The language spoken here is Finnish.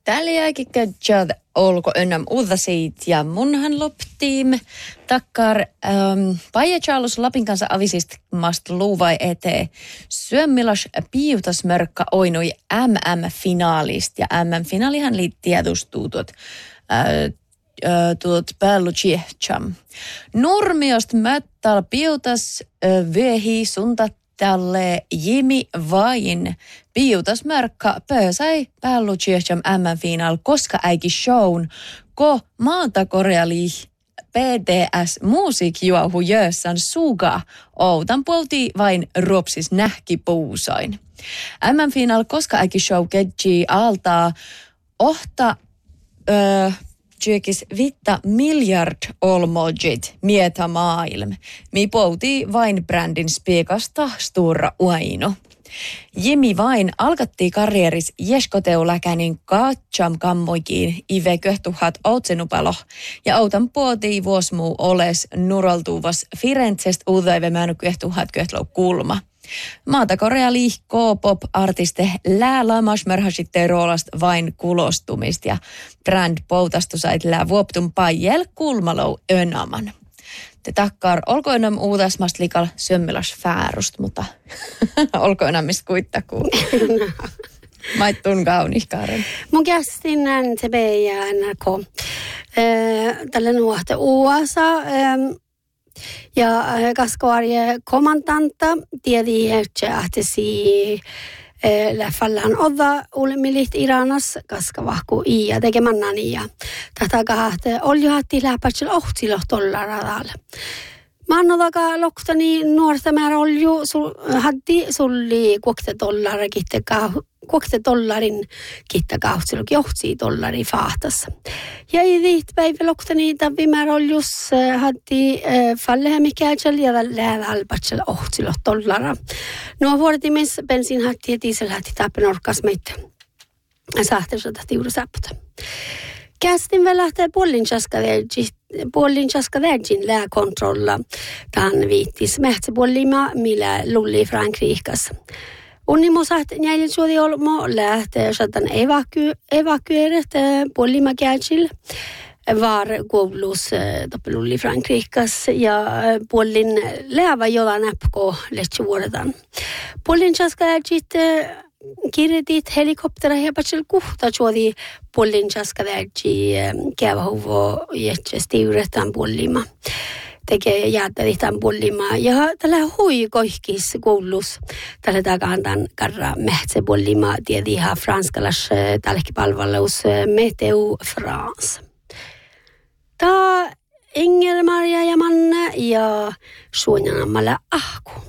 Tällä jälkeen olko ennäm uudasiit ja munhan loptiim takkar Paija Charles Lapin kanssa avisist mast luuvai eteen syömmilas piutasmörkka oinui MM-finaalista ja MM-finaalihan liittiedustuu tuot päällutjehcham. Nurmiost möttal piutas vehi sunta tälle Jimi vain piutasmörkka pöösäi päällutjehcham MM-finaal koska äiki shown ko maantakoreali PDS musiikjuohu jössän suga outan puolti vain ropsis nähkipuusoin. MM-finaal koska äiki show kedji altaa ohta vitta miljard olmojit mietä maailm. Mi pouti vain brändin spiekasta sturra uaino. Jimi vain alkatti karrieris jeskoteuläkänin katsam kammoikin ive köhtuhat outsenupalo ja outan puotii vuosmuu oles nuroltuvas Firenzest uudaivemäänny köhtuhat köhtlou kulma. Maata Korea liikkoo pop-artiste läälamasmörhasitte roolast vain kulostumista ja brand poutastusait lää vuoptun paijel kulmalou önaman. Te takkar olko enam uudasmast likal syömmilas fäärust, mutta olko enamist kuittakuu. Maittun kaunis, Karen. Mun kästin NTB ja NRK. Tällä nuohte USA ja kaskoarje kommandanta tiedi että läffällähän odda ulmilit Iranas kaskavahku ja tekemannani ja tätä kahte oljuhatti läpätsel ohtilo $. Maannodaka loktani nuorta määrä olju hatti sulli kuokte $, kitta kahtseluki johtii $, fahtassa. Ja idit päivä loktani tabbi määrä oljus hatti fallehemikäitsel ja läävälpätsel ohtilo $. Nuo vuortimis bensin hatti ja diesel hatti tappen orkas meitä. Sahtevsota tiuru säppötä. Kästin vielä lähtee puolinchaska vergin lääkontrolla. Tämän viittis mähtsäpuolima, millä lulli Frankrikassa. Unnimusat näiden suodi olmo lähtee satan evakueeret puolima kätsil. Var kuulus tappelulli Frankrikassa ja puolin läävä jolla näpko lehti vuodetaan. Puolinchaska vergit kirjoitit helikoptera ja patsel kuhta suodi puolinchaska vergi kävahuvo jätsästi yritetään puolima. Tekee jäätävitään puolima. Ja tällä hui kohkis kuulus. Tällä takantan karra mehtsä puolima tiedi ihan franskalas tälkipalvelus Meteo France. Tää Inger Maria ja Manne ja suunnitelmalla ahku.